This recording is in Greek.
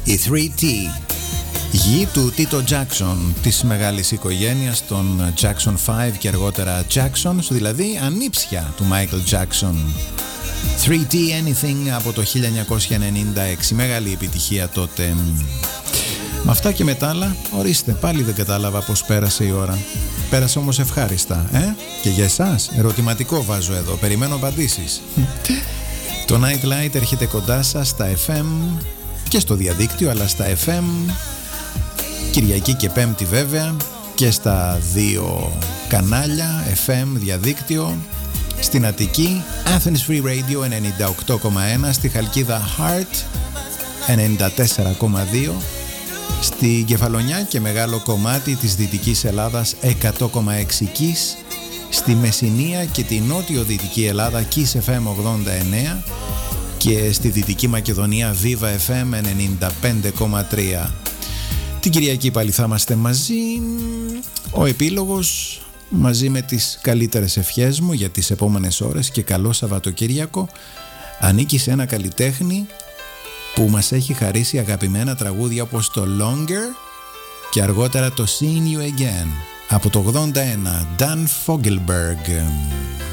Η 3T, γη του Τίτο Τζάκσον, της μεγάλης οικογένειας των Jackson 5 και αργότερα Jacksons, δηλαδή ανήψια του Michael Jackson. 3T Anything από το 1996, μεγάλη επιτυχία τότε. Με αυτά και μετά άλλα, ορίστε, πάλι δεν κατάλαβα πως πέρασε η ώρα. Πέρασε όμως ευχάριστα, Και για εσάς, ερωτηματικό βάζω εδώ, περιμένω απαντήσεις. Το Nightlight έρχεται κοντά σας στα FM και στο διαδίκτυο, αλλά στα FM Κυριακή και Πέμπτη βέβαια, και στα δύο κανάλια FM διαδίκτυο. Στην Αττική Athens Free Radio 98,1, στη Χαλκίδα Heart 94,2, στη Κεφαλονιά και μεγάλο κομμάτι της Δυτικής Ελλάδας 100,6 KISS, στη Μεσσηνία και τη νότιο-δυτική Ελλάδα KISS FM 89 και στη Δυτική Μακεδονία Viva FM 95,3. Την Κυριακή πάλι θα είμαστε μαζί. Ο επίλογος μαζί με τις καλύτερες ευχές μου για τις επόμενες ώρες και καλό Σαββατοκύριακο ανήκει σε ένα καλλιτέχνη που μας έχει χαρίσει αγαπημένα τραγούδια όπως το Longer και αργότερα το Seeing You Again από το 81, Dan Fogelberg.